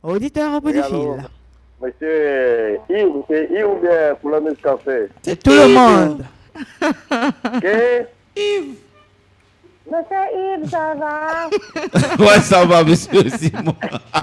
Auditeur au bout du allô, fil. monsieur Yves, c'est Yves ou bien pour le Miss Café? C'est tout le monde. Ok? Yves. Monsieur Yves, ça va? Ouais, ça va, monsieur Simon.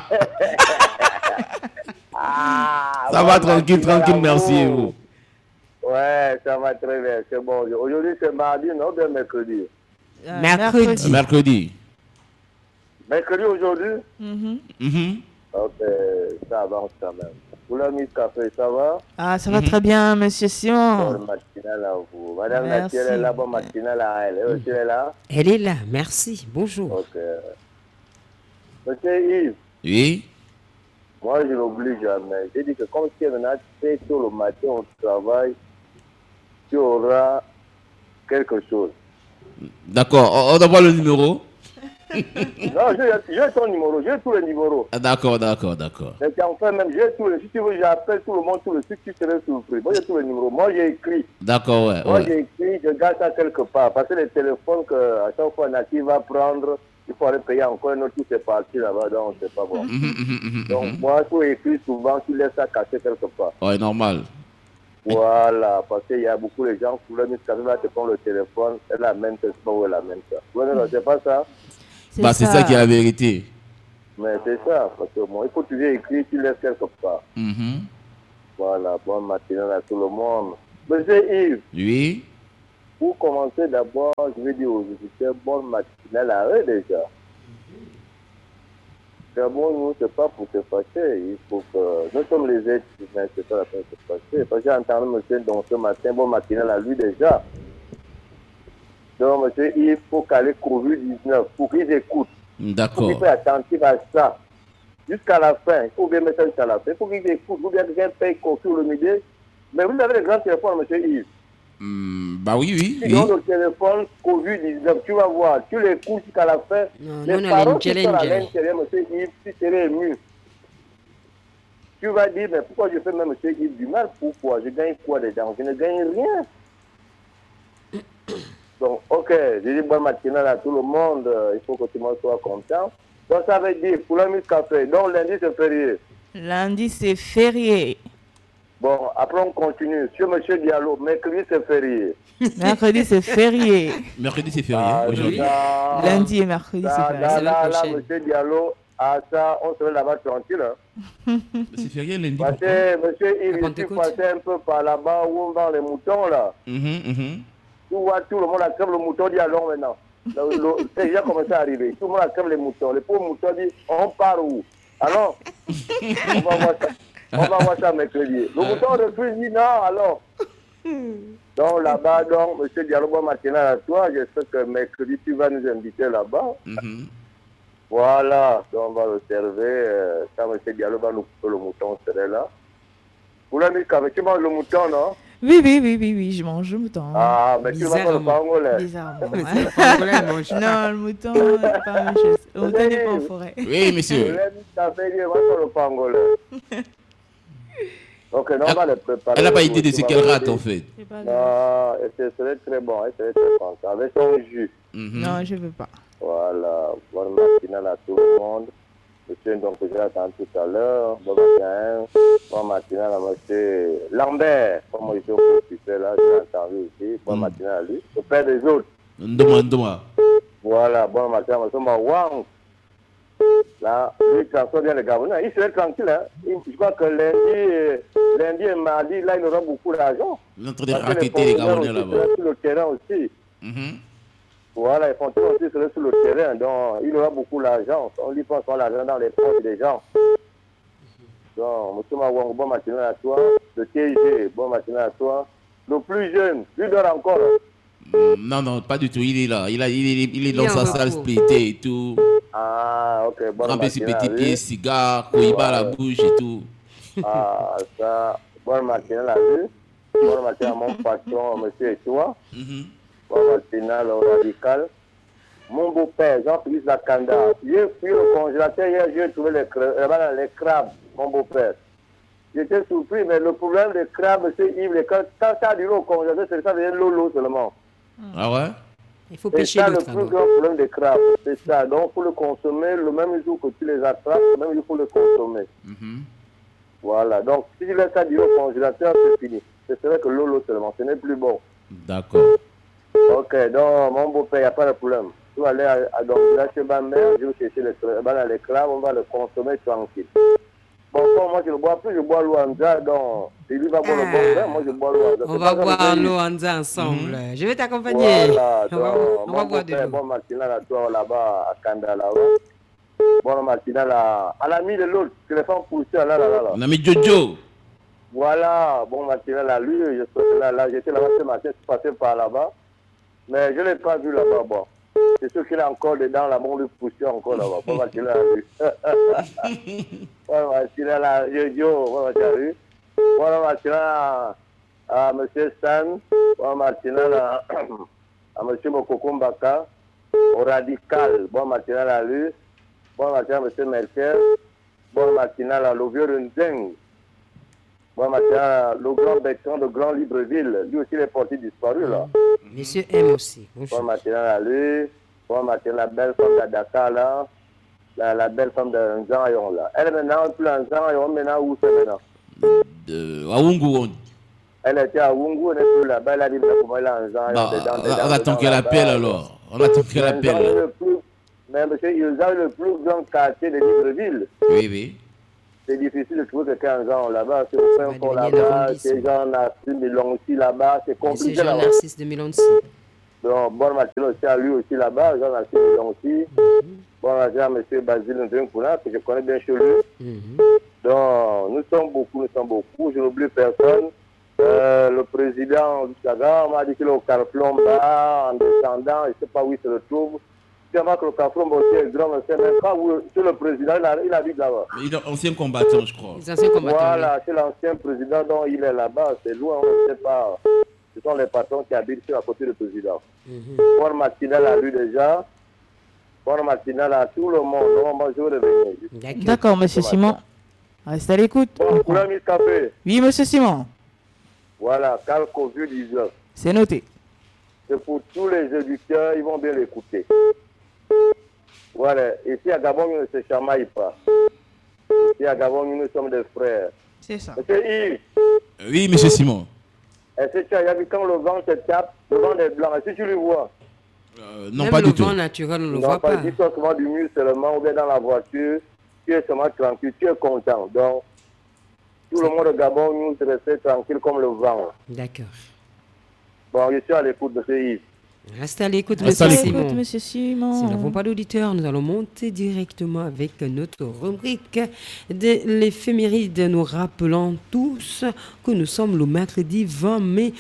Ah, Ça bon va tranquille, matinal à tranquille, merci et vous. vous. Ouais, ça va très bien, c'est bon. Aujourd'hui, c'est mardi, non, bien mercredi. Mercredi. Mercredi. Mercredi aujourd'hui? Mhm. Mhm. Ok, ça avance quand même. Pour le Miss Café, ça va? Ah, ça va très bien, monsieur Simon. Bonne matinale à vous. Madame Merci. Nathalie est là, bonne matinale à elle. Elle aussi est là? Elle est là, merci. Bonjour. Ok. Monsieur Yves, Oui. moi je n'oublie jamais. J'ai dit que comme tu es maintenant très tôt le matin au travail, tu auras quelque chose. D'accord, on envoie le numéro. Non, j'ai ton numéro, j'ai tous les numéros. Ah, d'accord, d'accord, d'accord. Mais enfin même, j'ai tous les. Si tu veux, j'appelle tout le monde, tout le suite, tu serais surpris. Moi j'ai tous les numéros. Moi j'ai écrit. D'accord, ouais. Moi ouais. j'ai écrit, je garde ça quelque part. Parce que les téléphones que à chaque fois Nati va prendre, il faudrait payer encore un autre, tout c'est parti là-bas, donc c'est pas bon. Donc moi, tout écrit souvent, tu laisses ça caché quelque part. Ouais, normal. Voilà, parce qu'il y a beaucoup de gens qui voulaient te prendre le téléphone, elle l'amène, c'est pas où elle l'amène ça. Ouais, non, c'est pas ça, Bah, c'est ça qui est la vérité. mais c'est ça, parce que bon, il faut toujours écrire, tu laisses quelque part. Mhm. Voilà, bonne matinale à tout le monde. Monsieur Yves, Oui. pour commencer d'abord, je vais dire aux visiteurs, bonne matinale à eux déjà. C'est bon, nous, c'est pas pour se fâcher, il faut que, nous sommes les êtres humains, c'est pas la peine de se fâcher. Parce que j'ai entendu monsieur donc ce matin, bonne matinale à lui déjà. Donc, monsieur, il faut caler Covid-19 pour qu'ils écoutent. Il faut D'accord. qu'ils soient attentifs à ça. Jusqu'à la fin. Il faut bien mettre ça jusqu'à la fin. Il faut qu'ils écoutent. Vous bien quelqu'un paye sur le midi. Mais vous avez les grands téléphones, monsieur Yves. Bah oui, oui, Tu oui. donnes le téléphone Covid-19. Tu vas voir. Tu l'écoutes jusqu'à la fin. Les paroles qui sont à l'intérieur, monsieur Yves, tu serais ému. Tu vas dire, mais pourquoi je fais même monsieur Yves du mal? Pourquoi? Je gagne quoi dedans? Je ne gagne rien. Donc, ok, je dis bonne matinale à tout le monde. Il faut que tout le monde soit content. Donc, ça veut dire, pour le Miss Café, donc lundi c'est férié. Lundi c'est férié. Bon, après on continue. Sur Monsieur Diallo, mercredi c'est férié. Mercredi c'est férié. Mercredi c'est férié aujourd'hui. Lundi et mercredi c'est férié. Là, Monsieur Diallo, à ça, on serait là-bas tranquille. Hein. C'est férié lundi. Parce que Monsieur Yves, je suis passé un peu par là-bas où on vend les moutons là. Tu vois, tout le monde a crève le mouton Diallo maintenant. C'est déjà commencé à arriver. Tout le monde a crève les moutons. Les pauvres moutons disent, on part où? Alors, on va voir ça. On va voir ça mercredi. Le mouton refuse, dit non, alors. Donc là-bas, donc, monsieur Diallo, bon matinal à toi. J'espère que mercredi, tu vas nous inviter là-bas. Voilà, donc on va observer. Quand monsieur Diallo va nous couper le mouton, on serait là. Pour la musique, tu manges le mouton, non? Oui, je mange le mouton. Ah, mais tu vas pas le pangolais. Bizarrement. Non, le mouton, c'est pas la même chose. Le mouton n'est pas en forêt. Oui, monsieur. Le pangolais. Donc, non, on va le préparer. Elle n'a pas idée de ce qu'elle rate, en fait. Non, ce serait très bon. Elle serait très bon. Avec son jus. Non, je ne veux pas. Voilà. Bonne matinale à tout le monde. Monsieur, donc, j'ai attendu tout à l'heure. Bon matin. Bon matinale à monsieur Lambert. Comme ils sont occupés là, j'ai entendu aussi. Bon matinale à lui. Le père des autres. Ndoma. Voilà. Bon matin à monsieur Mawang. Là, lui, transforme bien les Gabonais. Il serait tranquille. Hein. Je crois que lundi et mardi, là, il aura beaucoup d'argent. Il est en train de raqueter les Gabonais là-bas. Sur le terrain aussi. Voilà, les fonctionnaires aussi seraient sur le terrain. Donc, il aura beaucoup d'argent. On lui pense l'argent dans les poches des gens. Donc, M. Mawang, bon matinal à toi. Le TIG, bon matinal à toi. Le plus jeune, lui dort encore. Non, pas du tout. Il est là. Il est dans sa salle splittée et tout. Ah, ok. Bon matinal. Ses petits pieds, cigare, coïba à la bouche et tout. Ah, ça. Bon matinal à lui. Bon matinal à mon patron, monsieur et toi. Bon matinal au radical. Mon beau-père, Jean-Philippe Lacanda. J'ai pris le congélateur hier, j'ai trouvé les crabes, mon beau-père. J'étais surpris, mais le problème des crabes, monsieur Yves, quand ça a duré au congélateur, ça devient lolo seulement. Ah ouais? Il faut pêcher l'autre. C'est ça le plus grand problème des crabes. C'est ça. Donc, il faut le consommer le même jour que tu les attrapes, le même jour, il faut le consommer. Voilà. Donc, si tu laisses ça durer au congélateur, c'est fini. C'est vrai que l'eau seulement, ce n'est plus bon. D'accord. Ok, donc, mon beau-père, il n'y a pas de problème. Tu vas aller donc, là chez ma mère, je vais chercher les crabes, on va le consommer tranquille. Bon, moi, je ne bois plus, je bois l'eau en jar, donc, il va boire le bon vin, moi, je bois l'eau en jar. On va boire l'eau en jar ensemble. Je vais t'accompagner. Voilà, on va boire de l'eau. Bon matinal à toi, là-bas, à Kanda, là-bas. Bon matinal à l'ami de l'autre, que les femmes poussent, là. L'ami Jojo. Voilà, bon matinal à lui, j'étais là-bas ce matin, je suis passé par là-bas, mais je ne l'ai pas vu là-bas, bon. C'est sûr qu'il est encore dedans, là, bon, le poussé encore là-bas. Bon matinal à lui. Bon matinal à Jojo, bon matinal à lui. Bon matinal à M. Stan, bon matinal à M. Mokoko Mbaka, au Radical, bon matinal à lui. Bon matinal à M. Merkel, bon matinal à l'Ovieux Rundeng. Bon matin, le grand Bertrand de Grand Libreville, lui aussi il est parti disparu là. Monsieur M aussi. Bon matin à lui, bon matin la belle femme de Dakar là, la belle femme de Nzangon là. Elle est maintenant plus en Nzangon, maintenant où c'est maintenant? À Wungu. Elle était à Wungu, elle n'est plus là-bas, elle a dit comment elle est en Nzangon. On attend qu'elle appelle alors. On attend qu'elle appelle. Mais monsieur, ils ont le plus grand quartier de Libreville. Oui. C'est difficile de trouver quelqu'un genre là-bas. C'est au fin fond là-bas, c'est Jean-Narcisse de Milonci là-bas, c'est compliqué là-bas. C'est Jean-Narcisse de Milonci. Donc, bon matin aussi à lui aussi là-bas, Jean-Narcisse de Milonci. Bon matin à M. Basile Nzengpouna, que je connais bien chez lui. Donc, nous sommes beaucoup, je n'oublie personne. Le président du Saga m'a dit qu'il est au Carplomb là, en descendant, je ne sais pas où il se retrouve. C'est vrai que le Carplomb aussi est grand, mais c'est même pas où c'est le président, il habite là-bas. Il est ancien combattant, je crois. Voilà, c'est l'ancien président dont il est là-bas, c'est loin, on ne sait pas. Ce sont les patrons qui habitent sur à côté du président. Bon matinal à lui déjà. Bon matinal à tout le monde. Moi, je vais revenir. D'accord, monsieur Simon. Reste à l'écoute. Bon, pour mis café. Oui, monsieur Simon. Voilà, Cal Covid-19. C'est noté. C'est pour tous les éditeurs, ils vont bien l'écouter. Voilà, ici à Gabon, nous ne se chamaillent pas. Ici à Gabon, nous sommes des frères. C'est ça. Monsieur Yves. Oui, monsieur Simon. Est-ce que tu as vu quand le vent se tape, le vent est blanc, est-ce que tu le vois? Non, même pas du tout. Le vent naturel, on ne le voit pas. Si tu es seulement du mur seulement, ou bien dans la voiture, tu es seulement tranquille, tu es content. Donc, tout le monde au Gabon, nous restons tranquilles comme le vent. D'accord. Bon, je suis à l'écoute de ce Yves. Restez à l'écoute, monsieur Simon. Si nous n'avons pas d'auditeurs, nous allons monter directement avec notre rubrique de l'éphéméride. Nous rappelons tous que nous sommes le mercredi 20 mai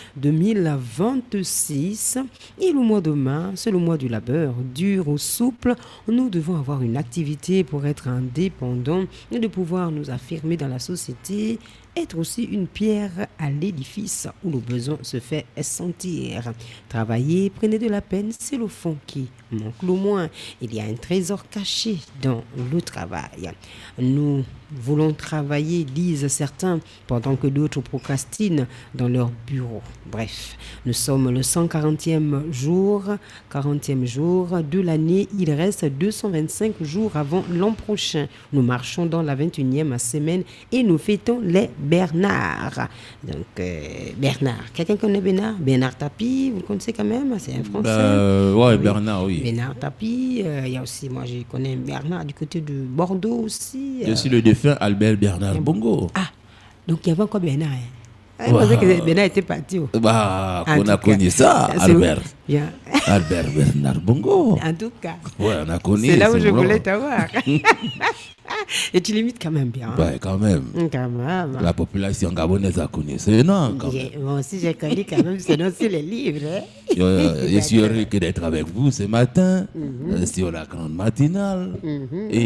2026 et le mois de mars, c'est le mois du labeur dur ou souple. Nous devons avoir une activité pour être indépendants et de pouvoir nous affirmer dans la société. Être aussi une pierre à l'édifice où le besoin se fait sentir. Travailler, prenez de la peine, c'est le fond qui manque le moins. Il y a un trésor caché dans le travail. Nous voulons travailler, disent certains, pendant que d'autres procrastinent dans leur bureau. Bref, nous sommes le 140e jour, 40e jour de l'année. Il reste 225 jours avant l'an prochain. Nous marchons dans la 21e semaine et nous fêtons les Bernard. Donc, Bernard. Quelqu'un connaît Bernard? Bernard Tapie, vous le connaissez quand même? C'est un Français. Oui, Bernard, oui. Bernard Tapie. Il y a aussi, moi, je connais Bernard du côté de Bordeaux aussi. Je suis le défunt Albert Bernard Bongo. Ah, donc il y avait encore Bernard. Je pensais que Bernard était parti. On a connu ça, Albert. Albert Bernard Bongo. En tout cas. Ouais, on a connu. C'est là où je voulais t'avoir. Et tu limites quand même bien. Ouais, quand même. La population gabonaise a connu ce nom. Moi aussi, j'ai connu quand même ce nom sur les livres. Je suis heureux d'être avec vous ce matin sur la grande matinale.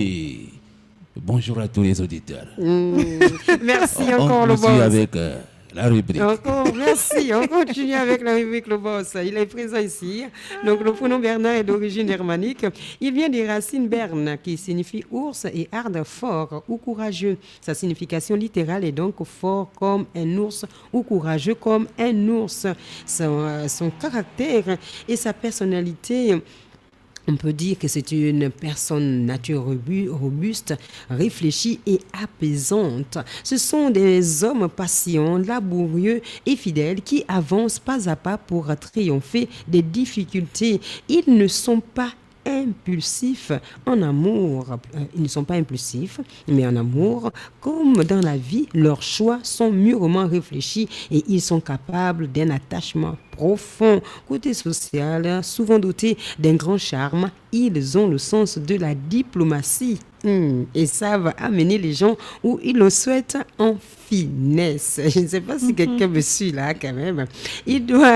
Et bonjour à tous les auditeurs. Merci encore, le boss. Je suis avec la rubrique. Encore, merci. On continue avec la rubrique Le Boss. Il est présent ici. Donc, le prénom Bernard est d'origine germanique. Il vient des racines Berne, qui signifie ours, et Ard, fort ou courageux. Sa signification littérale est donc fort comme un ours ou courageux comme un ours. Son caractère et sa personnalité... On peut dire que c'est une personne nature robuste, réfléchie et apaisante. Ce sont des hommes patients, laborieux et fidèles qui avancent pas à pas pour triompher des difficultés. Ils ne sont pas impulsifs en amour. Ils ne sont pas impulsifs, mais en amour, comme dans la vie, leurs choix sont mûrement réfléchis et ils sont capables d'un attachement profond. Côté social, souvent dotés d'un grand charme, ils ont le sens de la diplomatie et savent amener les gens où ils le souhaitent en finesse. Je ne sais pas si quelqu'un me suit là quand même. Il doit...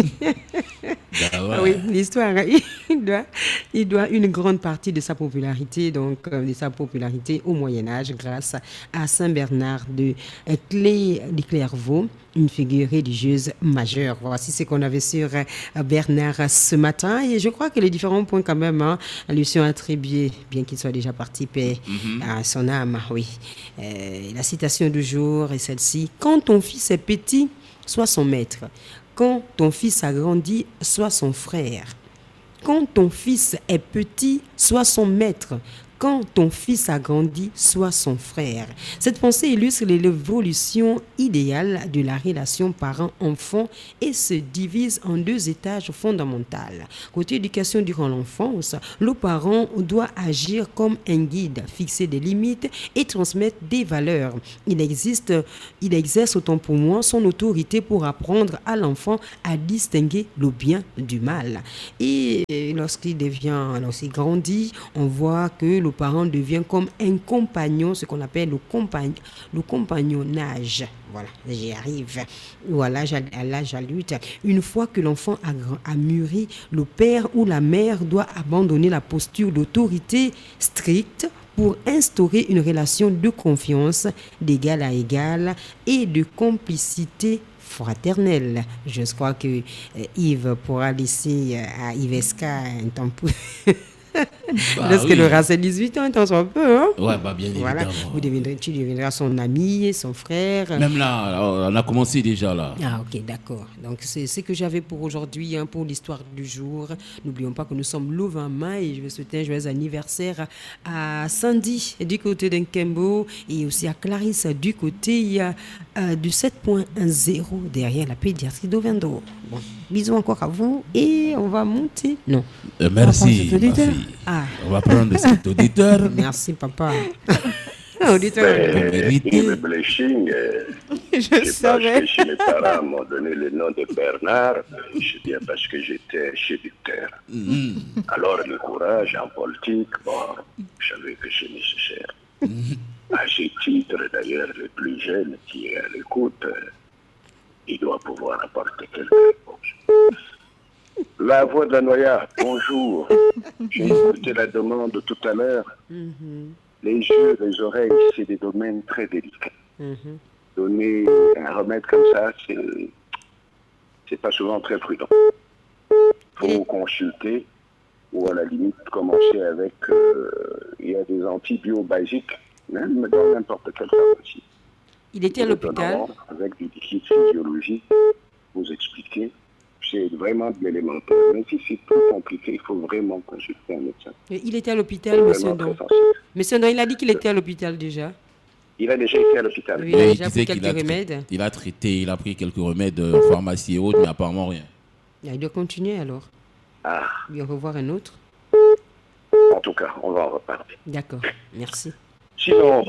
Oui, l'histoire. Il doit une grande partie de sa popularité, au Moyen-Âge grâce à Saint Bernard de Clairvaux, une figure religieuse majeure. Voici ce qu'on avait sur Bernard ce matin. Et je crois que les différents points quand même lui sont attribués, bien qu'il soit déjà parti, paix à son âme. Oui. La citation du jour est celle-ci. Quand ton fils est petit, sois son maître. Quand ton fils a grandi, sois son frère. Quand ton fils est petit, sois son maître. Quand ton fils a grandi, sois son frère. Cette pensée illustre l'évolution idéale de la relation parent-enfant et se divise en deux étages fondamentaux. Côté éducation durant l'enfance, le parent doit agir comme un guide, fixer des limites et transmettre des valeurs. Il exerce autant pour moi son autorité pour apprendre à l'enfant à distinguer le bien du mal. Et lorsqu'il grandit, on voit que le parent devient comme un compagnon, ce qu'on appelle le compagnonnage. Voilà, j'y arrive. Ou à l'âge adulte. Une fois que l'enfant a mûri, le père ou la mère doit abandonner la posture d'autorité stricte pour instaurer une relation de confiance d'égal à égal et de complicité fraternelle. Je crois que Yves pourra laisser à Yveska un temps pour... Lorsque le aura 18 ans, tant soit peu. Hein? Ouais, bien voilà. évidemment. Tu deviendras son ami, son frère. Même là, on a commencé déjà là. Ah, ok, d'accord. Donc, c'est ce que j'avais pour aujourd'hui, pour l'histoire du jour. N'oublions pas que nous sommes le 20 mai et je vais souhaiter un joyeux anniversaire à Sandy du côté d'Nkembo et aussi à Clarisse du côté du 7.0 derrière la pédiatrie d'Ovendo. Bon, bisous encore à vous et on va monter. Non. Merci, ma fille. On va prendre cet auditeur. Merci, papa. Auditeur. Le blushing, je savais. Parce que chez mes parents m'ont donné le nom de Bernard, c'est bien parce que j'étais séducteur. Alors le courage en politique, je savais que c'est nécessaire. À ce titre, d'ailleurs, le plus jeune qui est à l'écoute, il doit pouvoir apporter quelque chose. La voix de la noyade, bonjour. J'ai écouté la demande tout à l'heure. Les yeux, les oreilles, c'est des domaines très délicats. Donner un remède comme ça, c'est pas souvent très prudent. Il faut consulter ou à la limite commencer avec... il y a des antibiotiques basiques, même dans n'importe quelle pharmacie. Il était à l'hôpital. Avec du liquide physiologique, vous expliquer. C'est vraiment de l'élémentaire. Mais si c'est plus compliqué, il faut vraiment consulter un médecin. Il était à l'hôpital, monsieur Don. Monsieur Don, il a dit qu'il était à l'hôpital déjà. Il a déjà été à l'hôpital. Oui, il a déjà pris quelques remèdes. Il a traité, il a pris quelques remèdes de pharmacie et autres, mais apparemment rien. Il doit continuer alors. Il va revoir un autre. En tout cas, on va en reparler. D'accord, merci. Sinon,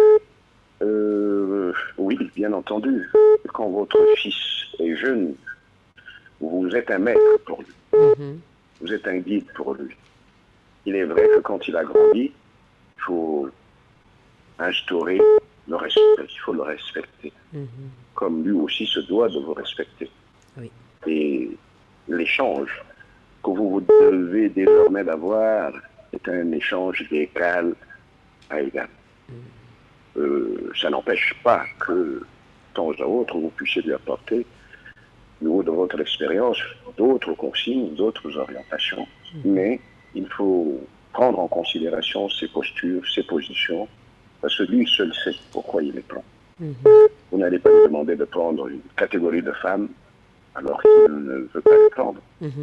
oui, bien entendu, quand votre fils est jeune, vous êtes un maître pour lui. Vous êtes un guide pour lui. Il est vrai que quand il a grandi, il faut instaurer le respect. Il faut le respecter. Comme lui aussi se doit de vous respecter. Oui. Et l'échange que vous devez désormais d'avoir est un échange d'égal à égal. Ça n'empêche pas que temps à autre, vous puissiez lui apporter, du haut de votre expérience, d'autres consignes, d'autres orientations. Mais il faut prendre en considération ses postures, ses positions, parce que lui seul sait pourquoi il les prend. Vous n'allez pas lui demander de prendre une catégorie de femmes alors qu'il ne veut pas les prendre.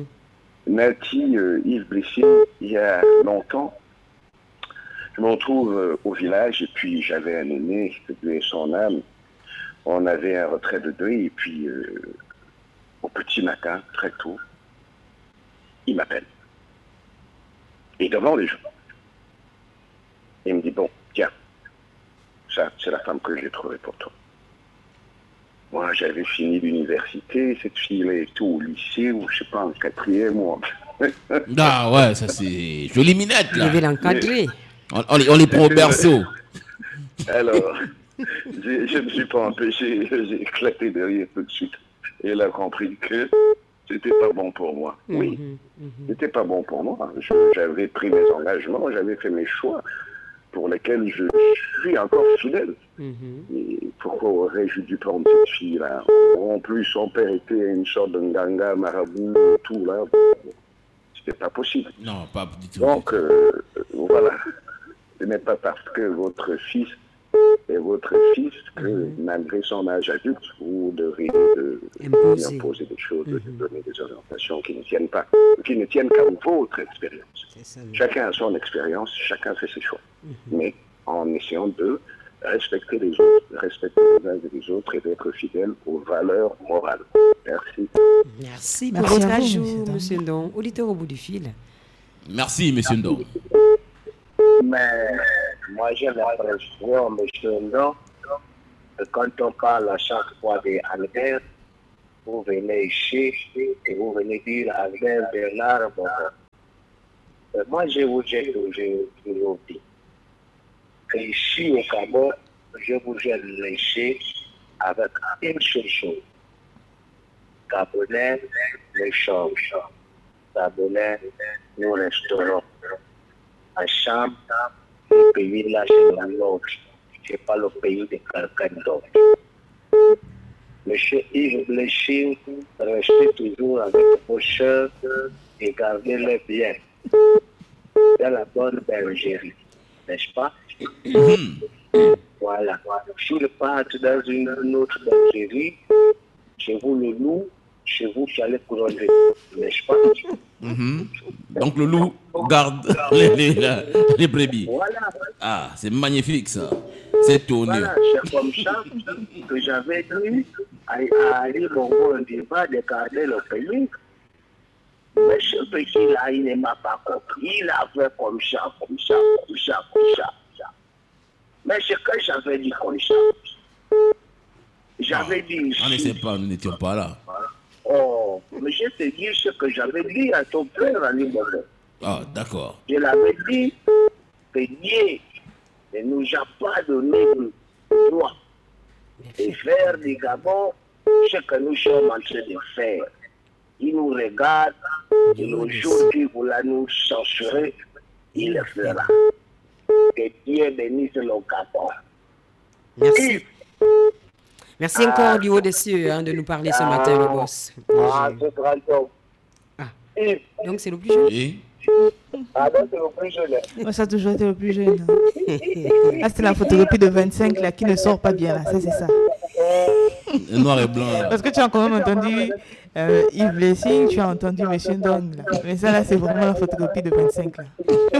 Nati, Yves Blessing, il y a longtemps, je me retrouve au village et puis j'avais un aîné, Dieu et son âme. On avait un retrait de deuil et puis au petit matin, très tôt, il m'appelle. Et devant les gens, il me dit, bon, tiens, ça c'est la femme que j'ai trouvée pour toi. Moi j'avais fini l'université, cette fille-là est au lycée ou je sais pas, en 4e ou Ah ouais, ça c'est jolie minette là. Il devait l'encadrer. On les prend au berceau. Alors, je ne me suis pas empêché, j'ai éclaté de rire tout de suite. Et elle a compris que c'était pas bon pour moi. Oui, c'était pas bon pour moi. J'avais pris mes engagements, j'avais fait mes choix pour lesquels je suis encore fidèle. Et pourquoi aurais-je dû prendre cette fille-là? En plus, son père était une sorte de nganga, marabout, tout là. C'était pas possible. Non, pas du tout. Donc, voilà. Ce n'est pas parce que votre fils est votre fils que, malgré son âge adulte, vous devriez lui imposer des choses, lui donner des orientations qui ne tiennent pas, qui ne tiennent qu'à votre expérience. Chacun a son expérience, chacun fait ses choix. Mais en essayant de respecter les autres, respecter les uns et les autres et d'être fidèle aux valeurs morales. Merci. Merci pour votre ajout, M. Ndong. Auditeur au bout du fil. Merci, M. Ndong. Mais moi, j'ai l'impression, M. Ndong, que quand on parle à chaque fois des Albert, vous venez ici et vous venez dire Albert Bernard. Bon, moi, je vous ai toujours dit que ici au Gabon, je vous ai laissé avec une seule chose. Gabonais, les chambres. Gabonais, nous resterons. En chambre, le pays là, c'est la nôtre. Ce n'est pas le pays de quelqu'un d'autre. Monsieur Yves Blessing, restez toujours avec vos soeurs et gardez-les bien. Dans la bonne bergerie, n'est-ce pas? Voilà. S'ils partent dans une autre bergerie, c'est vous le loup, c'est vous qui allez couronner, n'est-ce pas? Donc le loup garde les brebis. Voilà. Ah, c'est magnifique ça. C'est tourné. Voilà, c'est comme ça que j'avais dit à Ali Bongo un débat de garder le pays. Mais ce petit-là, il ne m'a pas compris. Il a fait comme ça. Mais c'est que j'avais dit comme ça. J'avais dit ici. On ne sait pas, nous n'étions pas là. Oh, mais je te dis ce que j'avais dit à ton frère Ali Bongo. Ah, d'accord. Je l'avais dit que Dieu ne nous a pas donné le droit de faire du Gabon ce que nous sommes en train de faire. Il nous regarde et le jour qu'il voulait nous censurer, il le fera. Que Dieu bénisse le Gabon. Merci. Merci encore du haut des cieux de nous parler ce matin, le boss. C'est grand homme. Donc c'est le plus jeune. Et Donc c'est le plus jeune. Moi, ça a toujours été le plus jeune. Ah, c'est la photocopie de 25 là, qui ne sort pas bien là. Ça, c'est ça. Noir et blanc. Là. Parce que tu as quand même entendu Yves Blessing, tu as entendu M. Ndong. Là. Mais ça, là, c'est vraiment la photocopie de 25 là.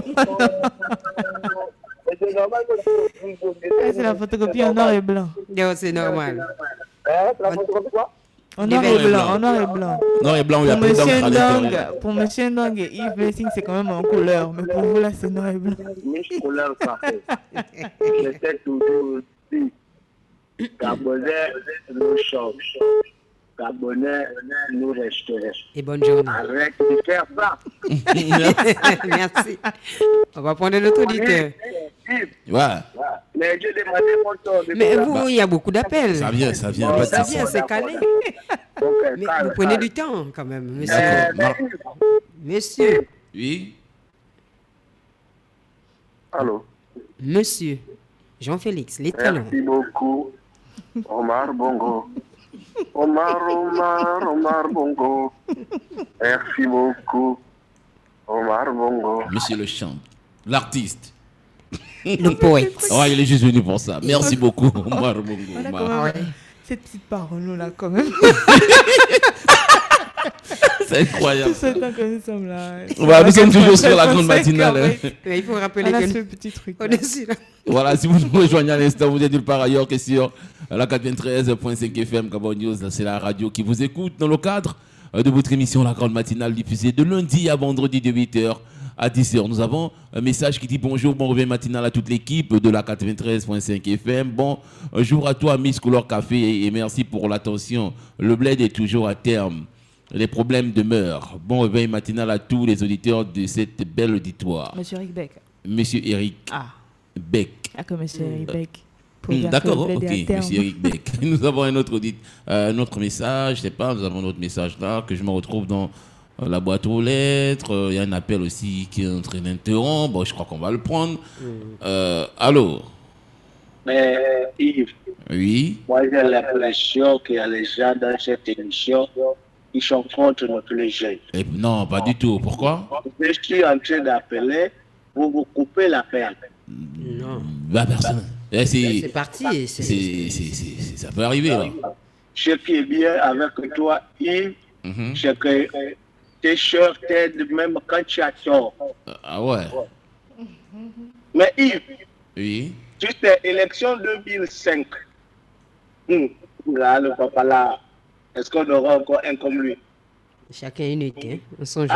C'est la photocopie en noir et blanc. C'est normal. La photocopie quoi? En noir et blanc, en noir et blanc. Noir et blanc, il y a plus d'encre à l'intérieur. Pour M. Ndong et Yves Blessing, c'est quand même en couleur. Mais pour vous, là, c'est noir et blanc. Miss couleur parfaite. J'étais toujours dit. Gabonais, nous sommes. Gabonais, nous resterons. Et bonne journée. Arrête de faire ça. Merci. On va prendre l'autre auditeur. Ouais. Mais je demandais mon temps. Mais vous, il y a beaucoup d'appels. Ça vient. Ça vient, c'est calé. Mais vous prenez du temps quand même, monsieur. Monsieur. Oui. Allô. Monsieur Jean-Félix, les talents. Merci beaucoup. Omar Bongo. Omar Bongo. Merci beaucoup. Omar Bongo. Monsieur le chant, l'artiste. Le poète. Ouais, il est juste venu pour ça. Merci beaucoup, Omar Bongo. On a quand même cette petite parole-là, quand même. C'est incroyable. Tout ce temps que nous sommes là. Nous sommes toujours sur la grande matinale. Il faut rappeler que ce petit truc. On est ici, là. Voilà, si vous nous rejoignez à l'instant, vous êtes nulle part ailleurs que sur la 93.5 FM Gabon News. C'est la radio qui vous écoute dans le cadre de votre émission La Grande Matinale diffusée de lundi à vendredi de 8h à 10h. Nous avons un message qui dit bonjour, bon réveil matinal à toute l'équipe de la 93.5 FM. Bonjour à toi, Miss Couleur Café, et merci pour l'attention. Le bled est toujours à terme. Les problèmes demeurent. Bon réveil matinal à tous les auditeurs de cette belle auditoire. Monsieur Eric Beck. Monsieur Eric Beck. Ah, comme Monsieur Eric Beck. D'accord, ok, Monsieur Eric Beck. Nous avons un autre message, je sais pas, nous avons un autre message là, que je me retrouve dans la boîte aux lettres. Il y a un appel aussi qui est en train d'interrompre. Bon, je crois qu'on va le prendre. Allô? Mais Yves, oui. Moi j'ai l'impression qu'il y a les gens dans cette émission qui sont contre notre jeunes. Non, pas du tout. Pourquoi? Je suis en train d'appeler pour vous couper la perle. Non. Bah, personne. C'est parti. Ça peut arriver là. Ce qui est bien avec toi, Yves, c'est que tes soeurs t'aident même quand tu as tort. Ah ouais. Mais Yves, oui. Tu sais, élection 2005. Là, le papa là, est-ce qu'on aura encore un comme lui? Chacun une idée, on songe.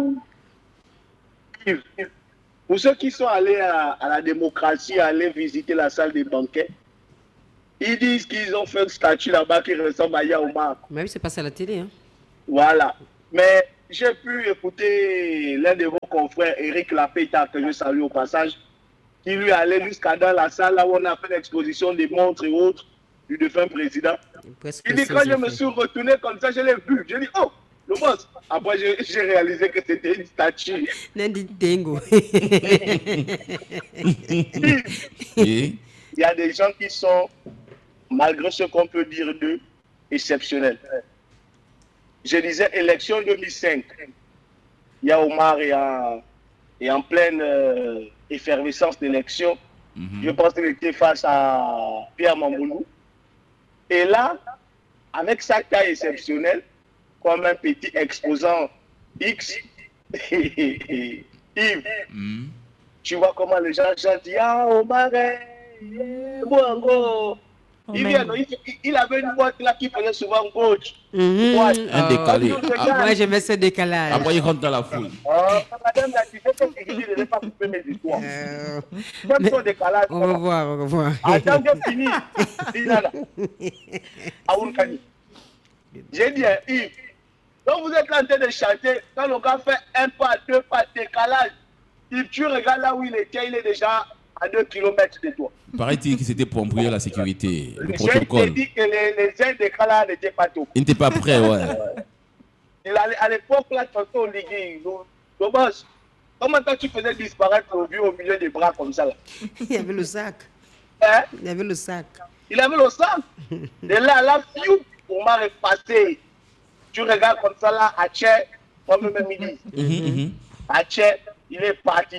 Yves, pour ceux qui sont allés à la démocratie, aller visiter la salle des banquets, ils disent qu'ils ont fait une statue là-bas qui ressemble à Yaouma. Mais oui, c'est passé à la télé. Hein. Voilà. Mais j'ai pu écouter l'un de vos confrères, Eric Lapeta, que je salue au passage, qui lui allait jusqu'à dans la salle là où on a fait l'exposition des montres et autres du défunt président. Il dit, quand je me suis retourné comme ça, je l'ai vu. Je dis, oh, le boss. Après, j'ai réalisé que c'était une statue. Il y a des gens qui sont, malgré ce qu'on peut dire d'eux, exceptionnels. Je disais, élection 2005. Il y a Omar et en pleine effervescence d'élection. Je pense qu'il était face à Pierre Mamboulou. Et là, avec sa taille exceptionnelle, comme un petit exposant X, Yves, tu vois comment les gens chantent, ah, Omar, il avait une boîte là qui faisait souvent coach. Un décalé. Moi, j'aimais ce décalage. Après, il rentre dans la foule. Madame la disait que je ne vais pas couper mes histoires. Son décalage. On va voir. Attends, j'ai fini. J'ai dit, Yves, quand vous êtes en train de chanter, quand le gars fait un pas, deux pas, décalage, Yves, tu regardes là où il était, il est déjà à 2 km de toi. Paraît-il que c'était pour embrouiller la sécurité, le Je protocole. t'ai dit que les aides de Kala n'étaient pas tout. Il n'était pas prêt, ouais. À l'époque, là, tu au Ligue. Dommage. Comment tu faisais disparaître le vieux au milieu des bras comme ça là? Il y avait le sac. Hein? Il avait le sac. Il avait le sac. De là, fiou, Omar est passé. Tu regardes comme ça là, à Tché, comme le midi. À Tché, il est parti.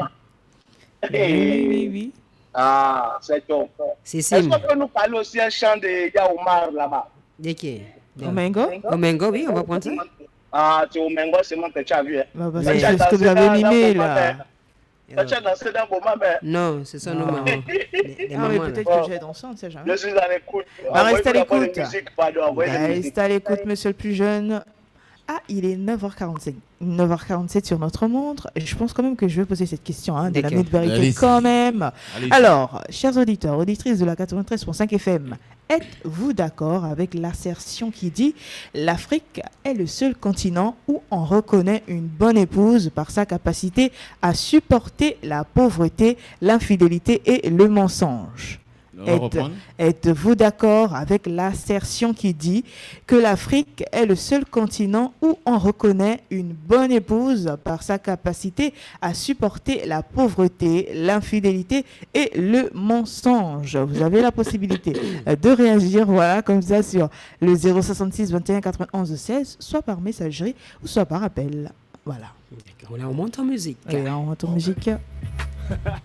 Oui. Ah, c'est top. Est-ce qu'on peut nous parler aussi un chant de Yaoumar là-bas? De qui? Omengo? Omengo, oui, on va prendre ça. Ah, c'est Omengo, c'est moi que tu as vu. C'est ce que vous avez mimé là. Tu as dansé dans vos mamans? Non, c'est ça nos mamans. Peut-être que j'ai dansé, on ne sait jamais. Je suis à l'écoute. Reste à l'écoute. Reste à l'écoute, monsieur le plus jeune. Ah, il est 9h47. 9h47 sur notre montre. Et je pense quand même que je vais poser cette question de la minute vérité quand même. Allez-y. Alors, chers auditeurs, auditrices de la 93.5 FM, êtes-vous d'accord avec l'assertion qui dit « L'Afrique est le seul continent où on reconnaît une bonne épouse par sa capacité à supporter la pauvreté, l'infidélité et le mensonge ?» Êtes-vous d'accord avec l'assertion qui dit que l'Afrique est le seul continent où on reconnaît une bonne épouse par sa capacité à supporter la pauvreté, l'infidélité et le mensonge? Vous avez la possibilité de réagir, voilà, comme ça, sur le 066 21 91 16, soit par messagerie ou soit par appel. Voilà. On monte en musique. Et on monte en musique.